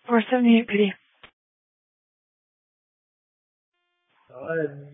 478 PD. Go ahead.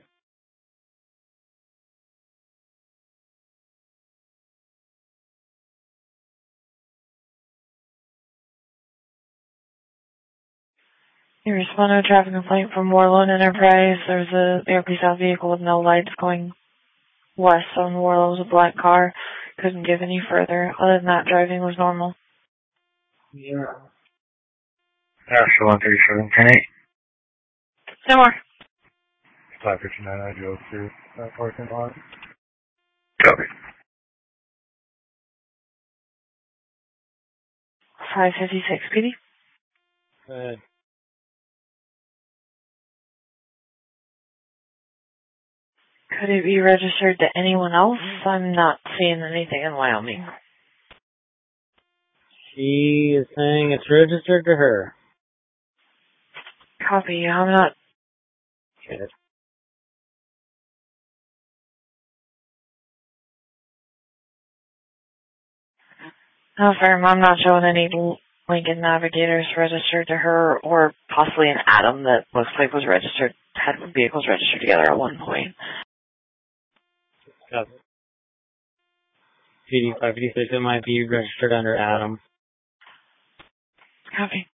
You respond to a traffic complaint from Warland Enterprise. There's a Airplane South vehicle with no lights going west on Warlow. It was a black car. Couldn't give any further. Other than that, driving was normal. Yeah. Astro 137, 10-8. No more. 559, I drove through that parking lot. Copy. 556 PD. Go ahead. Could it be registered to anyone else? I'm not seeing anything in Wyoming. She is saying it's registered to her. Copy. I'm not... Good. No, firm. I'm not showing any Lincoln Navigators registered to her, or possibly an Atom that looks like was registered, had vehicles registered together at one point. Copy. PD 556, it might be registered under Adam. Copy.